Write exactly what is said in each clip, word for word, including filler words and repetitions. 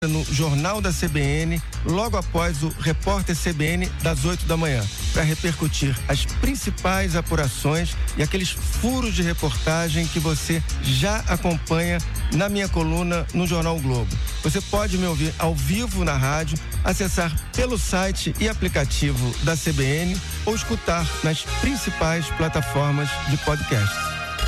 no Jornal da C B N, logo após o Repórter C B N, das oito da manhã, para repercutir as principais apurações e aqueles furos de reportagem que você já acompanha na minha coluna no Jornal o Globo. Você pode me ouvir ao vivo na rádio, acessar pelo site e aplicativo da C B N ou escutar nas principais plataformas de podcast.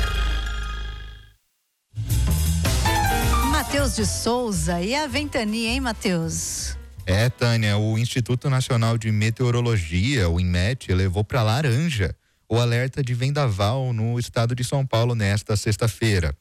Matheus de Souza, e a ventania, hein, Matheus? É, Tânia, o Instituto Nacional de Meteorologia, o INMET, elevou para laranja o alerta de vendaval no estado de São Paulo nesta sexta-feira.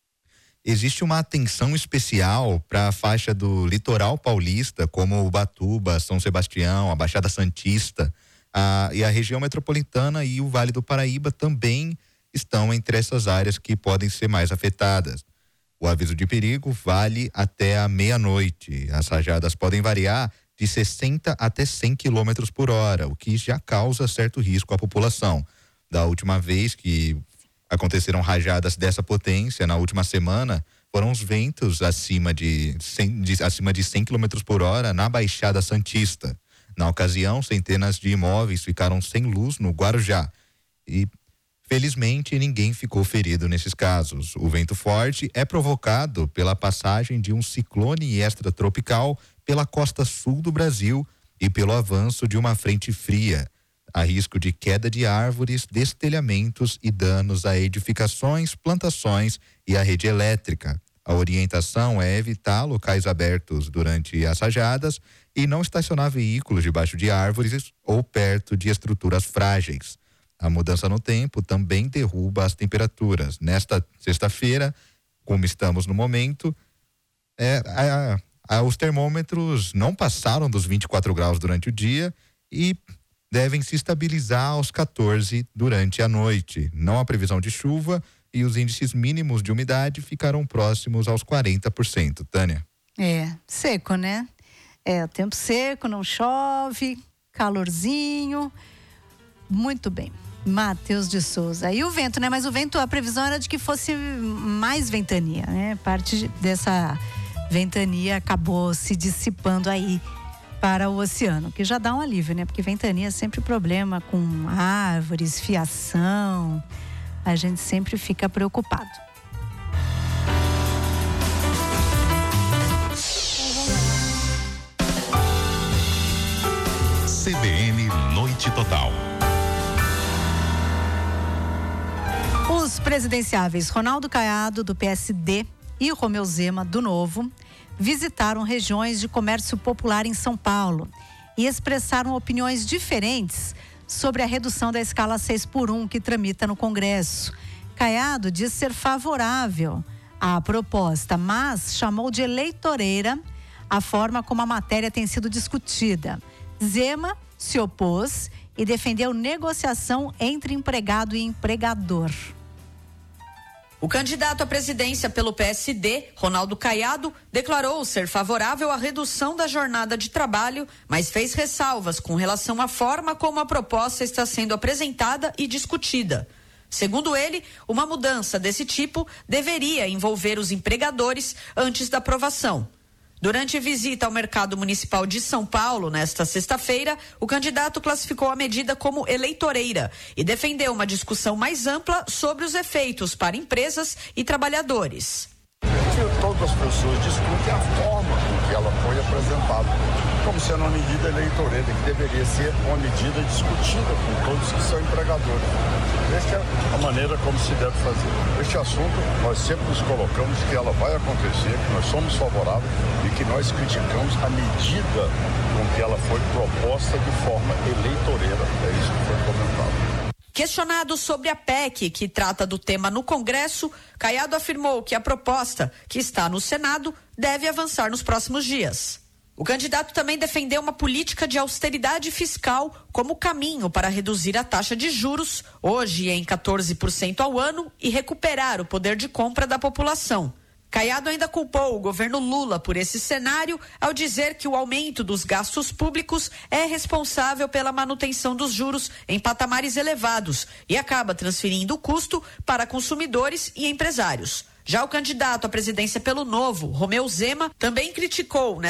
Existe uma atenção especial para a faixa do litoral paulista, como Ubatuba, São Sebastião, a Baixada Santista, a, e a região metropolitana e o Vale do Paraíba também estão entre essas áreas que podem ser mais afetadas. O aviso de perigo vale até a meia-noite. As rajadas podem variar de sessenta até cem quilômetros por hora, o que já causa certo risco à população. Da última vez que aconteceram rajadas dessa potência, na última semana, foram os ventos acima de cem, de, acima de cem quilômetros por hora na Baixada Santista. Na ocasião, centenas de imóveis ficaram sem luz no Guarujá. E felizmente, ninguém ficou ferido nesses casos. O vento forte é provocado pela passagem de um ciclone extratropical pela costa sul do Brasil e pelo avanço de uma frente fria. Há risco de queda de árvores, destelhamentos e danos a edificações, plantações e a rede elétrica. A orientação é evitar locais abertos durante as rajadas e não estacionar veículos debaixo de árvores ou perto de estruturas frágeis. A mudança no tempo também derruba as temperaturas. Nesta sexta-feira, como estamos no momento, é, a, a, os termômetros não passaram dos vinte e quatro graus durante o dia e devem se estabilizar aos quatorze durante a noite. Não há previsão de chuva e os índices mínimos de umidade ficarão próximos aos quarenta por cento. Tânia? É, seco, né? É, tempo seco, não chove, calorzinho. Muito bem. Matheus de Souza. E o vento, né? Mas o vento, a previsão era de que fosse mais ventania, né? Parte dessa ventania acabou se dissipando aí para o oceano, que já dá um alívio, né? Porque ventania é sempre problema com árvores, fiação. A gente sempre fica preocupado. C B N Noite Total. Os presidenciáveis Ronaldo Caiado, do P S D, e Romeu Zema, do Novo, visitaram regiões de comércio popular em São Paulo e expressaram opiniões diferentes sobre a redução da escala seis por um que tramita no Congresso. Caiado diz ser favorável à proposta, mas chamou de eleitoreira a forma como a matéria tem sido discutida. Zema se opôs e defendeu negociação entre empregado e empregador. O candidato à presidência pelo P S D, Ronaldo Caiado, declarou ser favorável à redução da jornada de trabalho, mas fez ressalvas com relação à forma como a proposta está sendo apresentada e discutida. Segundo ele, uma mudança desse tipo deveria envolver os empregadores antes da aprovação. Durante visita ao Mercado Municipal de São Paulo, nesta sexta-feira, o candidato classificou a medida como eleitoreira e defendeu uma discussão mais ampla sobre os efeitos para empresas e trabalhadores. Todas as pessoas discutem a forma com que ela foi apresentada, como sendo uma medida eleitoreira, que deveria ser uma medida discutida com todos que são empregadores. Essa é a maneira como se deve fazer. Este assunto, nós sempre nos colocamos que ela vai acontecer, que nós somos favoráveis e que nós criticamos a medida com que ela foi proposta de forma eleitoreira. É isso que foi comentado. Questionado sobre a P E C, que trata do tema no Congresso, Caiado afirmou que a proposta, que está no Senado, deve avançar nos próximos dias. O candidato também defendeu uma política de austeridade fiscal como caminho para reduzir a taxa de juros, hoje em quatorze por cento ao ano, e recuperar o poder de compra da população. Caiado ainda culpou o governo Lula por esse cenário ao dizer que o aumento dos gastos públicos é responsável pela manutenção dos juros em patamares elevados e acaba transferindo o custo para consumidores e empresários. Já o candidato à presidência pelo Novo, Romeu Zema, também criticou, né,